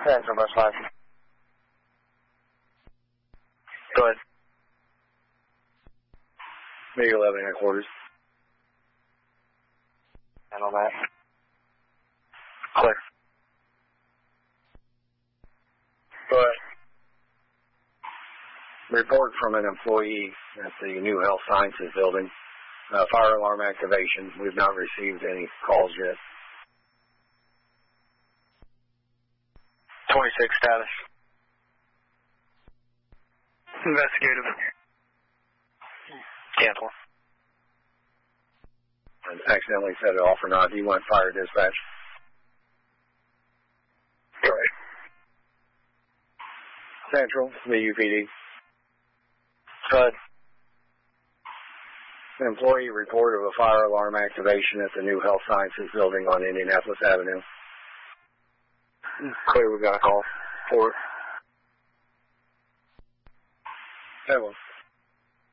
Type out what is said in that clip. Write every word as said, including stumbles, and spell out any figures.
Central, bus five. Go ahead. Maybe eleven headquarters. Handle that. Clear. Go ahead. Report from an employee at the New Health Sciences building. Uh, fire alarm activation. We've not received any calls yet. twenty-six status. Investigative. Cancel. I accidentally set it off or not. You want fire dispatch? Right. Central, the U P D. Go ahead. An employee report of a fire alarm activation at the New Health Sciences building on Indianapolis Avenue. Clear, we got a call. Forward. That one.